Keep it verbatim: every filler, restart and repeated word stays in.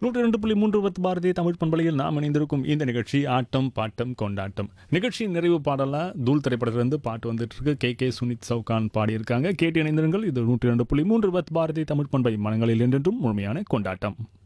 நூற்றி ரெண்டு புள்ளி மூன்று பத்து பாரதிய தமிழ் பண்பலையில் நாம் இணைந்திருக்கும் இந்த நிகழ்ச்சி ஆட்டம் பாட்டம் கொண்டாட்டம். நிகழ்ச்சியின் நிறைவு பாடலா தூள் திரைப்படத்திலிருந்து பாட்டு வந்துட்டு இருக்கு. கே கே சுனித் சவுகான் பாடியிருக்காங்க. கேட்டு இணைந்திருங்கள். இது நூற்றி ரெண்டு புள்ளி மூன்று பத்து பாரதிய தமிழ் பண்பலை மனங்களில் என்றென்றும் முழுமையான கொண்டாட்டம்.